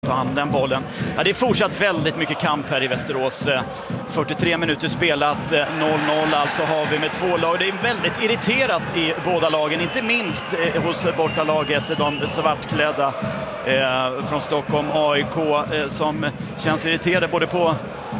Ta hand om den bollen. Ja, det är fortsatt väldigt mycket kamp här i Västerås. 43 minuter spelat, 0-0 alltså har vi med två lag. Det är väldigt irriterat i båda lagen, inte minst hos bortalaget, de svartklädda från Stockholm, AIK, som känns irriterade både på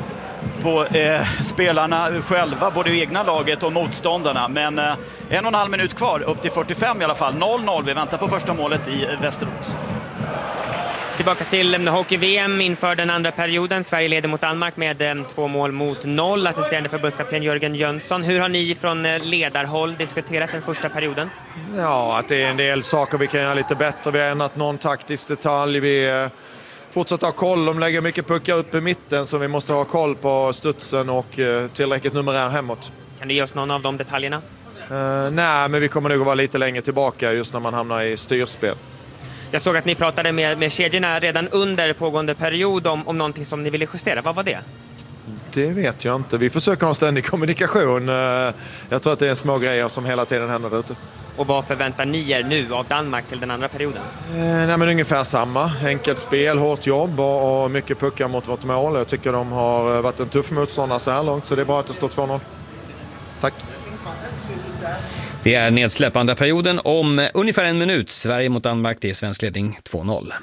spelarna själva, både i egna laget och motståndarna. Men 1,5 minut kvar, upp till 45 i alla fall. 0-0, vi väntar på första målet i Västerås. Tillbaka till hockey-VM inför den andra perioden. Sverige leder mot Danmark med 2-0. Assisterande förbundskapten Jörgen Jönsson. Hur har ni från ledarhåll diskuterat den första perioden? Ja, att det är en del saker vi kan göra lite bättre. Vi har ändrat någon taktisk detalj. Vi fortsätter ha koll. De lägger mycket puckar upp i mitten, så vi måste ha koll på studsen och tillräckligt numerär hemåt. Kan du ge oss någon av de detaljerna? Nej, men vi kommer nog att vara lite längre tillbaka just när man hamnar i styrspel. Jag såg att ni pratade med kedjorna redan under pågående period om någonting som ni ville justera. Vad var det? Det vet jag inte. Vi försöker ha en ständig kommunikation. Jag tror att det är små grejer som hela tiden händer där ute. Och vad förväntar ni er nu av Danmark till den andra perioden? Nej, men ungefär samma. Enkelt spel, hårt jobb och mycket puckar mot vårt mål. Jag tycker de har varit en tuff motståndare så här långt, så det är bra att det står 2-0. Tack. Det är nedsläppande perioden om ungefär 1 minut. Sverige mot Danmark, det är svensk ledning 2-0.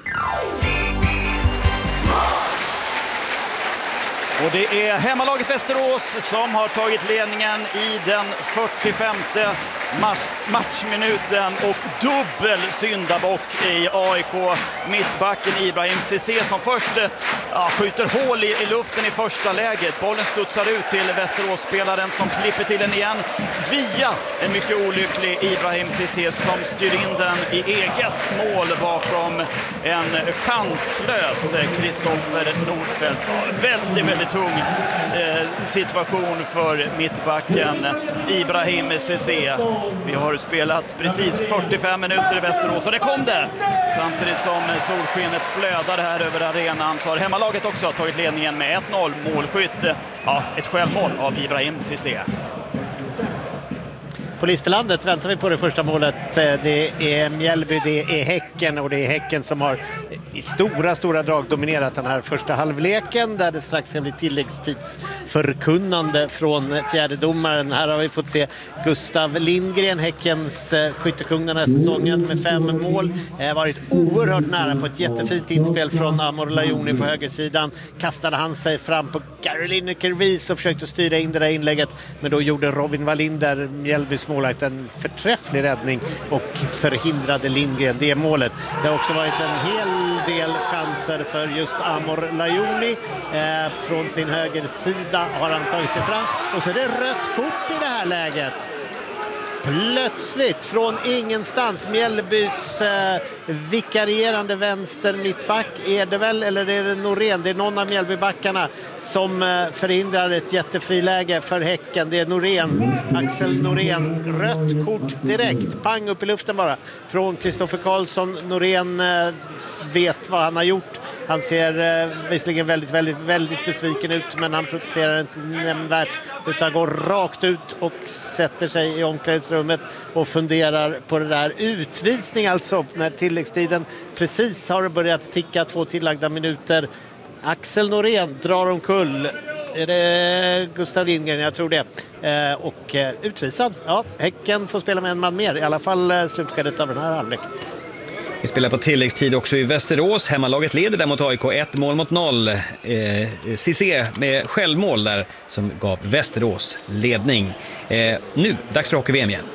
Och det är hemmalaget Västerås som har tagit ledningen i den 45:e matchminuten och dubbel syndabock i AIK. Mittbacken Ibrahim Cissé som först skjuter hål i luften i första läget. Bollen studsar ut till Västerås-spelaren som klipper till den igen via en mycket olycklig Ibrahim Cissé som styr in den i eget mål bakom en chanslös Kristoffer Nordfeldt. Väldigt tung situation för mittbacken Ibrahim Cissé. Vi har spelat precis 45 minuter i Västerås och det kom det! Samtidigt som solskenet flödar här över arenan så har hemmalaget också tagit ledningen med 1-0 målskytt. Ja, ett självmål av Ibrahim Cissé. På Listerlandet väntar vi på det första målet. Det är Mjällby, det är Häcken och det är Häcken som har i stora drag dominerat den här första halvleken där det strax ska bli tilläggstidsförkunnande från fjärdedomaren. Här har vi fått se Gustav Lindgren, Häckens skyttekung den här säsongen med 5 mål. Varit oerhört nära på ett jättefint inspel från Amor Lajoni på högersidan. Kastade han sig fram på Caroline Kervis och försökte styra in det där inlägget, men då gjorde Robin Wallinder, Mjällbys målvakt, en förträfflig räddning och förhindrade Lindgren det målet. Det har också varit en hel del chanser för just Amor Lajoni. Från sin högersida har han tagit sig fram och så är det rött kort i det här läget. Plötsligt från ingenstans Mjällbys vikarierande vänster mittback är det väl, eller är det Norén? Det är någon av Mjällbybackarna som förhindrar ett jättefriläge för Häcken. Det är Norén, Axel Norén. Rött kort direkt, pang upp i luften bara från Kristoffer Karlsson. Norén vet vad han har gjort. Han ser visserligen väldigt besviken ut, men han protesterar inte nämnvärt utan går rakt ut och sätter sig i omklädningsrummet och funderar på det där. Utvisning alltså när tilläggstiden precis har börjat ticka, 2 tillagda minuter. Axel Norén drar omkull. Är det Gustav Lindgren? Jag tror det. Och utvisad. Ja, Häcken får spela med en man mer. I alla fall slutskedet av den här halvleken. Vi spelar på tilläggstid också i Västerås. Hemmalaget leder där mot AIK 1-0. Cissé med självmål där som gav Västerås ledning. Nu, dags för hockey-VM igen.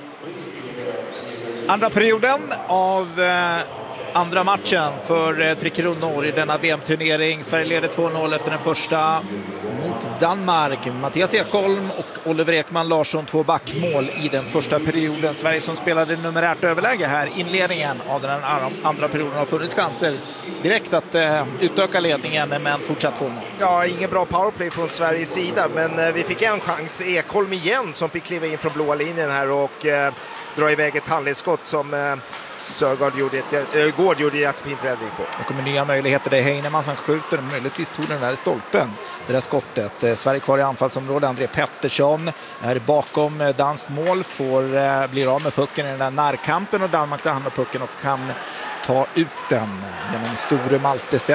Andra perioden av andra matchen för Tre Kronor i denna VM-turnering. Sverige leder 2-0 efter den första mot Danmark. Mattias Ekholm och Oliver Ekman Larsson 2 backmål i den första perioden. Sverige som spelade numerärt överläge här. Inledningen av den andra perioden har funnits chanser direkt att utöka ledningen, men fortsatt 2-0. Ja, ingen bra powerplay från Sveriges sida, men vi fick en chans. Ekholm igen som fick kliva in från blåa linjen här och dra iväg ett handledsskott som Sörgård gjorde ett jättefint räddning på. Det kommer nya möjligheter. Det är Heinemann som skjuter. Möjligtvis tog den där stolpen. Det där skottet. Sverige kvar i anfallsområdet. André Pettersson är bakom danskt mål. Blir av med pucken i den där närkampen. Och Danmark där han har pucken och kan ta ut den genom store Malte.